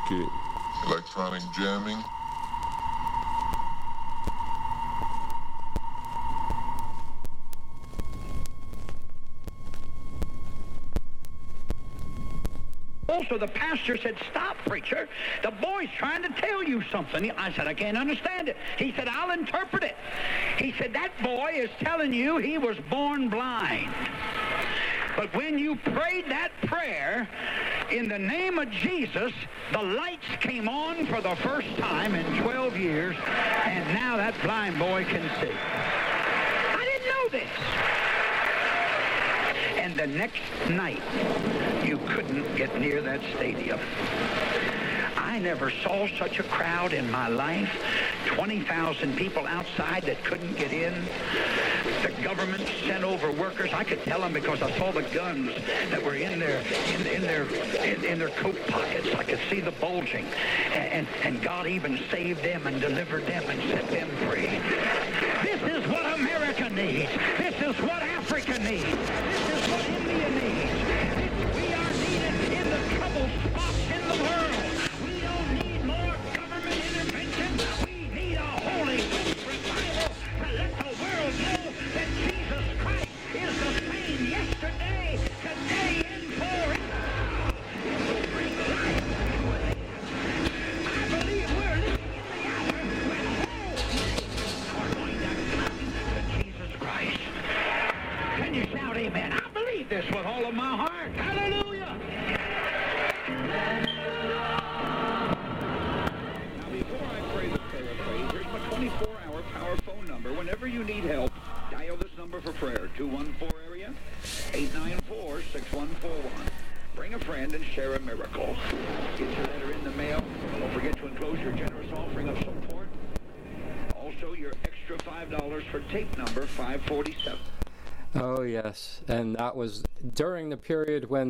¿Qué? Electronic jamming. So the pastor said, "Stop, preacher. The boy's trying to tell you something." I said, "I can't understand it." He said, "I'll interpret it." He said, "That boy is telling you he was born blind. But when you prayed that prayer in the name of Jesus, the lights came on for the first time in 12 years, and now that blind boy can see." I didn't know this. And the next night, you couldn't get near that stadium. I never saw such a crowd in my life. 20,000 people outside that couldn't get in. The government sent over workers. I could tell them because I saw the guns that were in their coat pockets. I could see the bulging. And God even saved them and delivered them and set them free. This is what America needs. This is what Africa needs. This is what India needs. We are needed in the troubled spots in the world. We don't need more government intervention. We need a Holy Ghost revival to let the world know that Jesus Christ is the same yesterday, today, and forever. To bring life to it. I believe we're living in the hour when all nations are going to come to Jesus Christ. Can you shout amen? I believe this with all of my heart. Hallelujah. Now, before I pray the prayer phrase, here's my 24-hour power phone number. Whenever you need help, dial this number for prayer. 214 area 894-6141. Bring a friend and share a miracle. Get your letter in the mail. Don't forget to enclose your generous offering of support. Also, your extra $5 for tape number 547. Oh, yes. And that was during the period when